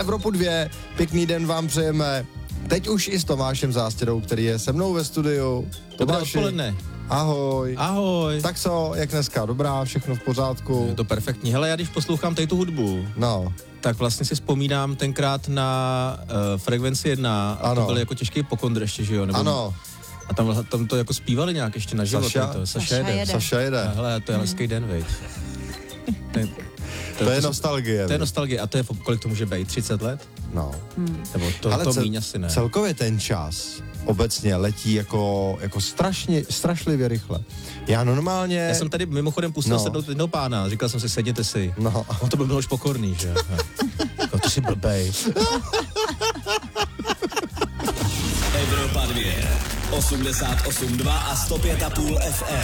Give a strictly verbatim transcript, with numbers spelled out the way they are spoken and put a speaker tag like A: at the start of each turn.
A: Evropu dvě, pěkný den vám přejeme. Teď už i s Tomášem Zástěrou, který je se mnou ve studiu.
B: Dobré
A: Tomáši,
B: odpoledne.
A: ahoj.
B: Ahoj.
A: Tak co, jak dneska? Dobrá, všechno v pořádku?
B: Je to perfektní. Hele, já když poslouchám tady tu hudbu,
A: No.
B: tak vlastně si vzpomínám tenkrát na uh, Frekvenci jedna a
A: Ano.
B: to byl jako těžký pokondr ještě, že jo? Nebo,
A: Ano.
B: A tam, tam to jako zpívali nějak ještě na život.
A: Saša?
B: To, Saša
C: Saša
B: jede.
C: jede.
A: Saša jede.
B: A hele, to je hezký den, veď. To,
A: To, to je nostalgie.
B: To je
A: viď?
B: nostalgie. A to je, kolik to může být? třicet let?
A: No.
B: Nebo to,
A: Ale
B: to
A: cel-
B: míň asi ne.
A: celkově ten čas obecně letí jako, jako strašně, strašlivě rychle. Já normálně...
B: Já jsem tady mimochodem pustil
A: No.
B: no. sednout jednoho pána, říkal jsem si, sedněte si.
A: No.
B: A on to byl byl už pokorný, že jo. No, ty jsi blbej.
D: Evropa dvě, osmdesát osm dva a sto pět a půl F M.